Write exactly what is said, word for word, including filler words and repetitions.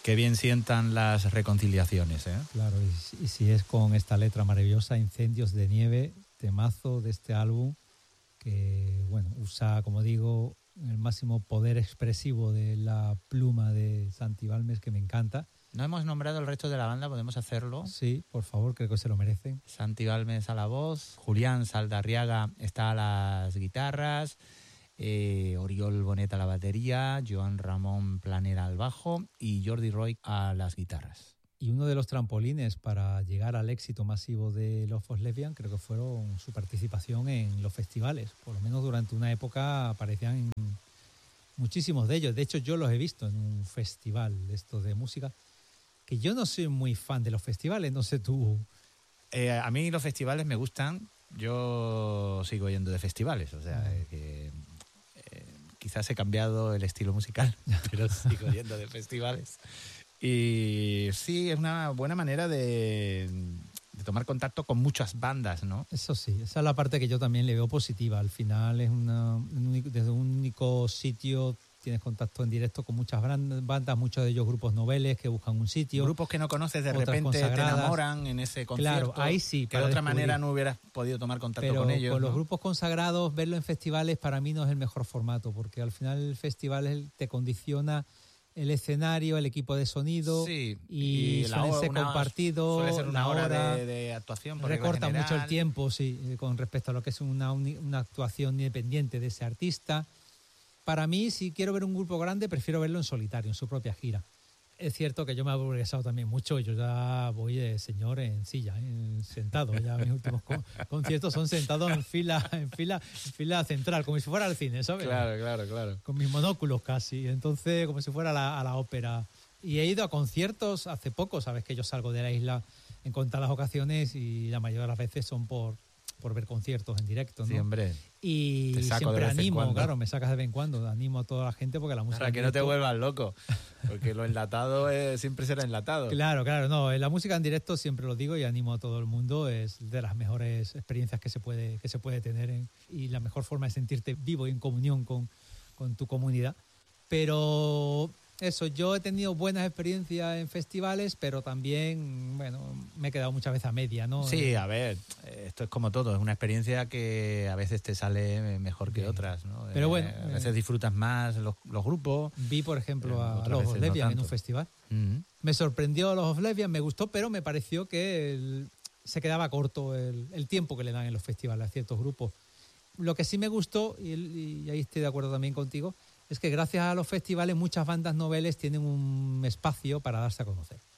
Qué bien sientan las reconciliaciones, ¿eh? Claro, y, y si es con esta letra maravillosa, Incendios de Nieve, temazo de este álbum, que, bueno, usa, como digo, el máximo poder expresivo de la pluma de Santi Balmes, que me encanta. No hemos nombrado el resto de la banda, podemos hacerlo. Sí, por favor, creo que se lo merecen. Santi Balmes a la voz, Julián Saldarriaga está a las guitarras, eh, Oriol Bonet a la batería, Joan Ramón Planera al bajo y Jordi Roy a las guitarras. Y uno de los trampolines para llegar al éxito masivo de Love of Lesbian creo que fueron su participación en los festivales. Por lo menos durante una época aparecían en muchísimos de ellos. De hecho, yo los he visto en un festival de estos de música, que yo no soy muy fan de los festivales, no sé tú. Eh, a mí los festivales me gustan, yo sigo yendo de festivales, o sea, Mm. que eh, quizás he cambiado el estilo musical, pero sigo yendo de festivales. Y sí, es una buena manera de, de tomar contacto con muchas bandas, ¿no? Eso sí, esa es la parte que yo también le veo positiva. Al final es una, un único- desde un único sitio tienes contacto en directo con muchas gran- bandas, muchos de ellos grupos noveles que buscan un sitio. Grupos que no conoces, de otras repente te consagradas. enamoran en ese concierto. Claro, ahí sí, Que para de otra descubrir. manera no hubieras podido tomar contacto Pero con ellos. con los ¿no? grupos consagrados, verlo en festivales para mí no es el mejor formato, porque al final el festival es el- te condiciona el escenario, el equipo de sonido, Sí, y, y la suelen hora- ser una- compartidos, suele ser una la hora hora, de, de actuación. por regla recorta mucho el general. tiempo, sí, eh, con respecto a lo que es una, uni- una actuación independiente de ese artista. Para mí, si quiero ver un grupo grande, prefiero verlo en solitario, en su propia gira. Es cierto que yo me he progresado también mucho, yo ya voy de señor en silla, ¿eh? Sentado, ya mis últimos con- conciertos son sentados en fila, en fila, en fila central, como si fuera al cine, ¿sabes? Claro, claro, claro. Con mis monóculos casi, entonces como si fuera a la, a la ópera. Y he ido a conciertos hace poco, sabes que yo salgo de la isla en contadas ocasiones y la mayoría de las veces son por, por ver conciertos en directo, ¿no? Sí, hombre. Y Te saco siempre de vez en animo, cuando. claro, me sacas de vez en cuando, animo a toda la gente porque la música... Para en que no te directo- vuelvas loco, porque lo enlatado es- siempre será enlatado. Claro, claro, no, la música en directo siempre lo digo y animo a todo el mundo, es de las mejores experiencias que se puede, que se puede tener en- y la mejor forma de sentirte vivo y en comunión con, con tu comunidad. Pero eso, yo he tenido buenas experiencias en festivales, pero también, bueno, me he quedado muchas veces a media, ¿no? Sí, a ver, esto es como todo, es una experiencia que a veces te sale mejor que Bien. otras, ¿no? Pero Eh, bueno, a veces eh, disfrutas más los, los grupos. Vi, por ejemplo, Eh, a otras Love of veces no Lesbian en tanto. un festival. Mm. Me sorprendió Love of Lesbian, me gustó, pero me pareció que el- se quedaba corto el, el tiempo que le dan en los festivales a ciertos grupos. Lo que sí me gustó, y, y ahí estoy de acuerdo también contigo, es que gracias a los festivales muchas bandas noveles tienen un espacio para darse a conocer.